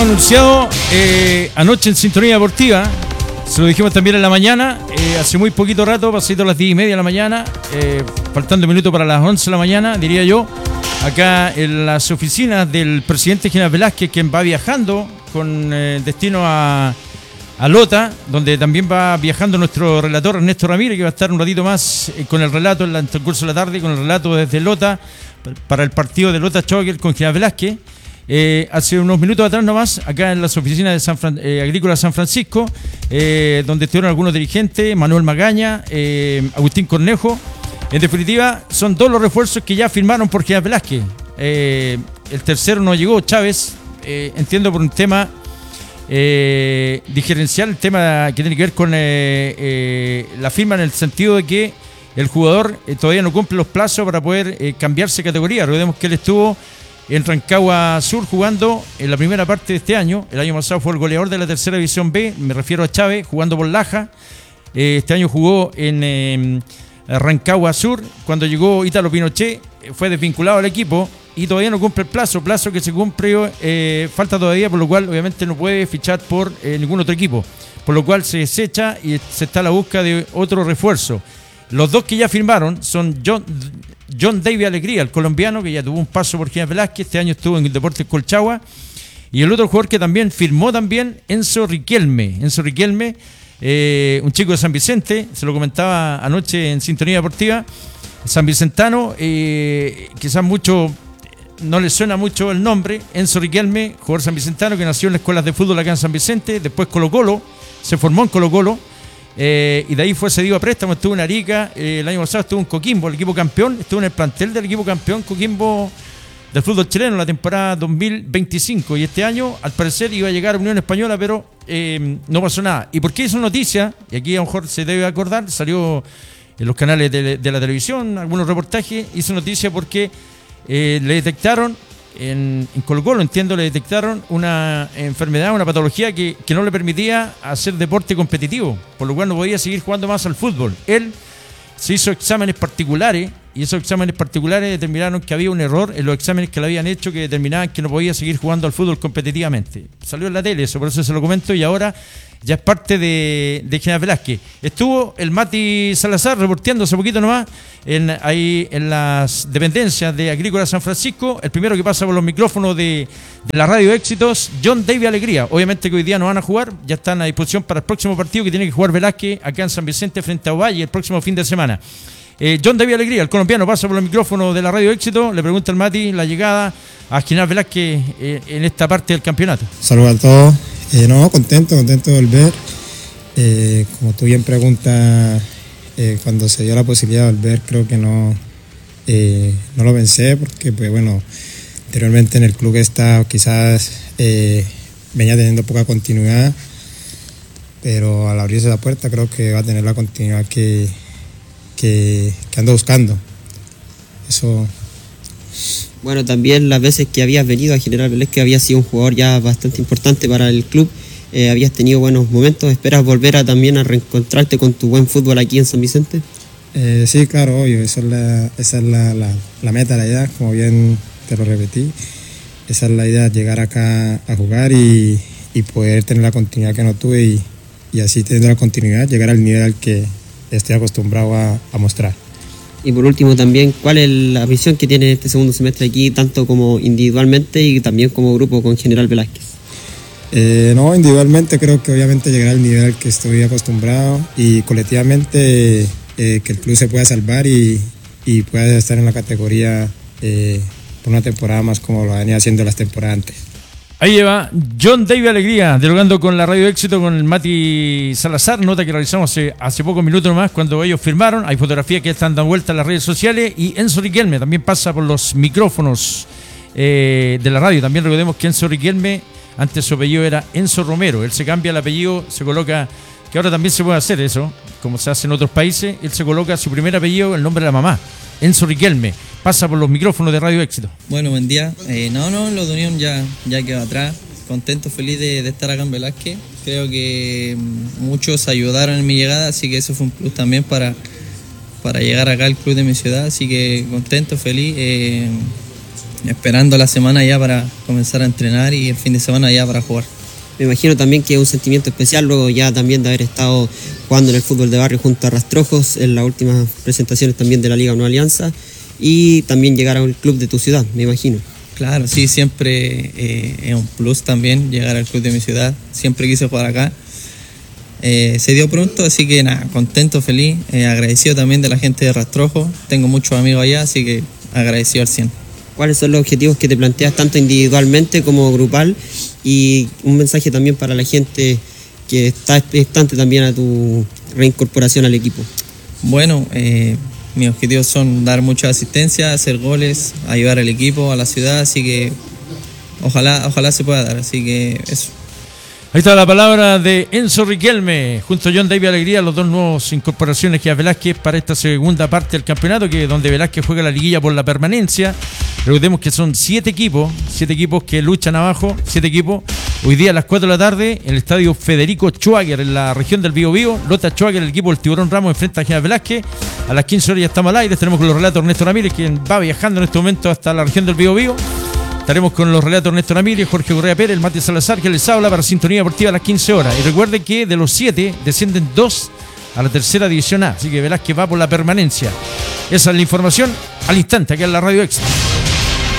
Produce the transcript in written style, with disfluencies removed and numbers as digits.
Anunciado anoche en Sintonía Deportiva, se lo dijimos también en la mañana, hace muy poquito rato, pasito a las 10:30 de la mañana, faltando minutos para las 11 de la mañana, diría yo, acá en las oficinas del presidente General Velázquez, quien va viajando con destino a Lota, donde también va viajando nuestro relator Ernesto Ramírez, que va a estar un ratito más con el relato en el transcurso de la tarde, con el relato desde Lota para el partido de Lota Choker con General Velázquez. Hace unos minutos atrás nomás, acá en las oficinas de Agrícola San Francisco, donde estuvieron algunos dirigentes, Manuel Magaña, Agustín Cornejo. En definitiva, son dos los refuerzos que ya firmaron por General Velázquez. El tercero no llegó, Chávez, entiendo por un tema diferencial, el tema que tiene que ver con la firma en el sentido de que el jugador todavía no cumple los plazos para poder cambiarse de categoría. Recordemos que él estuvo en Rancagua Sur jugando en la primera parte de este año. El año pasado fue el goleador de la tercera división B, me refiero a Chávez, jugando por Laja. Este año jugó en Rancagua Sur. Cuando llegó Ítalo Pinochet fue desvinculado al equipo y todavía no cumple el plazo que se cumple, falta todavía, por lo cual obviamente no puede fichar por ningún otro equipo, por lo cual se desecha y se está a la busca de otro refuerzo. Los dos que ya firmaron son John David Alegría, el colombiano, que ya tuvo un paso por General Velázquez, este año estuvo en el Deportes Colchagua, y el otro jugador que también firmó Enzo Riquelme, un chico de San Vicente, se lo comentaba anoche en Sintonía Deportiva, San Vicentano, quizás mucho no le suena mucho el nombre, Enzo Riquelme, jugador san vicentano que nació en las escuelas de fútbol acá en San Vicente, después Colo-Colo, se formó en Colo-Colo, y de ahí fue cedido a préstamo, estuvo en Arica, el año pasado estuvo en Coquimbo, el equipo campeón, estuvo en el plantel del equipo campeón Coquimbo del fútbol chileno en la temporada 2025, y este año al parecer iba a llegar a Unión Española, pero no pasó nada. ¿Y por qué hizo noticia? Y aquí a lo mejor se debe acordar, salió en los canales de la televisión, algunos reportajes, hizo noticia porque le detectaron en Colo-Colo, entiendo, le detectaron una enfermedad, una patología que no le permitía hacer deporte competitivo, por lo cual no podía seguir jugando más al fútbol. Él se hizo exámenes particulares y esos exámenes particulares determinaron que había un error en los exámenes que le habían hecho, que determinaban que no podía seguir jugando al fútbol competitivamente. Salió en la tele eso, por eso se lo comento, y ahora ya es parte de General Velázquez. Estuvo el Mati Salazar reporteando hace poquito nomás ahí en las dependencias de Agrícola San Francisco. El primero que pasa por los micrófonos de la Radio Éxitos, John David Alegría. Obviamente que hoy día no van a jugar, ya están a disposición para el próximo partido que tiene que jugar Velázquez acá en San Vicente frente a Ovalle el próximo fin de semana. John David Alegría, el colombiano, pasa por los micrófonos de la Radio Éxito, le pregunta al Mati la llegada a General Velázquez en esta parte del campeonato. Saludos a todos. Contento de volver. Como tú bien preguntas, cuando se dio la posibilidad de volver, creo que no lo pensé, porque pues bueno, anteriormente en el club que estaba quizás venía teniendo poca continuidad, pero al abrirse la puerta creo que va a tener la continuidad que ando buscando. Eso. Bueno, también las veces que habías venido a General Velázquez habías sido un jugador ya bastante importante para el club, habías tenido buenos momentos. ¿Esperas volver también a reencontrarte con tu buen fútbol aquí en San Vicente? Sí, claro, obvio, esa es la meta, la idea, como bien te lo repetí. Esa es la idea, llegar acá a jugar y poder tener la continuidad que no tuve y así teniendo la continuidad llegar al nivel al que estoy acostumbrado a mostrar. Y por último también, ¿cuál es la visión que tiene este segundo semestre aquí, tanto como individualmente y también como grupo con General Velázquez? Individualmente creo que obviamente llegar al nivel al que estoy acostumbrado, y colectivamente que el club se pueda salvar y pueda estar en la categoría por una temporada más como lo venía haciendo las temporadas antes. Ahí lleva John David Alegría, dialogando con la Radio Éxito, con el Mati Salazar, nota que realizamos hace pocos minutos nomás cuando ellos firmaron. Hay fotografías que están dando vuelta en las redes sociales, y Enzo Riquelme también pasa por los micrófonos de la radio. También recordemos que Enzo Riquelme, antes su apellido era Enzo Romero, él se cambia el apellido, se coloca, que ahora también se puede hacer eso, como se hace en otros países, él se coloca su primer apellido, el nombre de la mamá. Enzo Riquelme pasa por los micrófonos de Radio Éxito. Bueno, buen día. Lo de Unión ya quedó atrás. Contento, feliz de estar acá en Velázquez. Creo que muchos ayudaron en mi llegada, así que eso fue un plus también para llegar acá al club de mi ciudad. Así que contento, feliz. esperando la semana ya para comenzar a entrenar y el fin de semana ya para jugar. Me imagino también que es un sentimiento especial luego ya también de haber estado jugando en el fútbol de barrio junto a Rastrojos en las últimas presentaciones también de la Liga Nueva Alianza y también llegar a un club de tu ciudad, me imagino. Claro, sí, siempre es un plus también llegar al club de mi ciudad. Siempre quise jugar acá. Se dio pronto, así que nada, contento, feliz, agradecido también de la gente de Rastrojos. Tengo muchos amigos allá, así que agradecido al 100. ¿Cuáles son los objetivos que te planteas tanto individualmente como grupal? Y un mensaje también para la gente que está expectante también a tu reincorporación al equipo. Bueno, mis objetivos son dar mucha asistencia, hacer goles, ayudar al equipo, a la ciudad, así que ojalá se pueda dar, así que eso. Ahí está la palabra de Enzo Riquelme, junto a John David Alegría, los dos nuevos incorporaciones que hace Velázquez para esta segunda parte del campeonato, que donde Velázquez juega la liguilla por la permanencia. Recordemos que son 7 equipos que luchan abajo, 7 equipos. Hoy día a las 4 de la tarde, en el estadio Federico Schwager, en la región del Biobío, Lota Schwager, el equipo del Tiburón Ramos, enfrenta a General Velázquez. A las 15 horas ya estamos al aire, tenemos con los relatos de Ernesto Ramírez, quien va viajando en este momento hasta la región del Biobío. Estaremos con los relatos de Ernesto Ramírez, Jorge Correa Pérez, el Mati Salazar, que les habla para Sintonía Deportiva a las 15 horas. Y recuerden que de los 7 descienden 2 a la tercera división A, así que Velázquez va por la permanencia. Esa es la información al instante aquí en la Radio Extra.